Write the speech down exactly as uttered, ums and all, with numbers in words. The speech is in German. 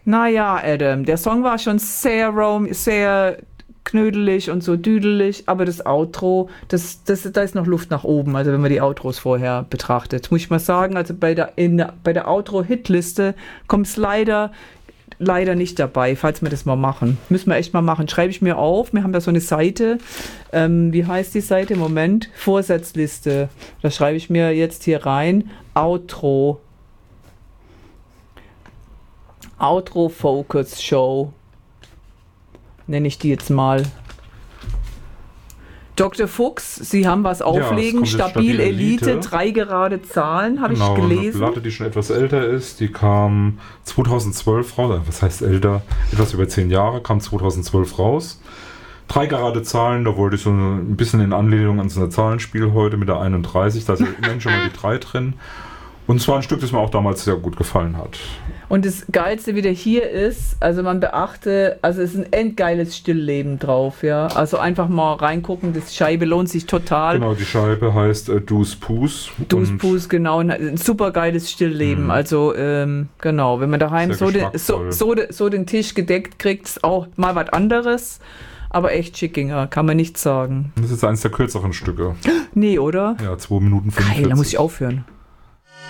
Naja, Adam, der Song war schon sehr rom, sehr knödelig und so düdelig, aber das Outro, das, das, da ist noch Luft nach oben, also wenn man die Outros vorher betrachtet. Muss ich mal sagen, also bei der, in der, bei der Outro-Hitliste kommt es leider, leider nicht dabei, falls wir das mal machen. Müssen wir echt mal machen. Schreibe ich mir auf, wir haben da so eine Seite, ähm, wie heißt die Seite? Moment, Vorsatzliste. Da schreibe ich mir jetzt hier rein, Outro. Outro Focus Show. Nenne ich die jetzt mal. Doktor Fuchs, Sie haben was auflegen, ja, Stabil, Stabil Elite, Elite, drei gerade Zahlen, habe genau, ich gelesen. Eine Platte, die schon etwas älter ist, die kam zweitausendzwölf raus, was heißt älter, etwas über zehn Jahre, kam zweitausendzwölf raus. Drei gerade Zahlen, da wollte ich so ein bisschen in Anlehnung an so ein Zahlenspiel heute mit der einunddreißig, da ist ja immerhin schon mal die drei drin. Und zwar ein Stück, das mir auch damals sehr gut gefallen hat. Und das Geilste wieder hier ist, also man beachte, also es ist ein endgeiles Stillleben drauf, ja. Also einfach mal reingucken, das Scheibe lohnt sich total. Genau, die Scheibe heißt äh, Dus Pus. Dus Pus, genau, ein super geiles Stillleben. Mh. Also ähm, genau, wenn man daheim so den, so, so, so den Tisch gedeckt kriegt, ist auch mal was anderes. Aber echt Schickinger, kann man nicht sagen. Das ist eines der kürzeren Stücke. Nee, oder? Ja, zwei Minuten fünfundvierzig. Geil, da muss ich aufhören.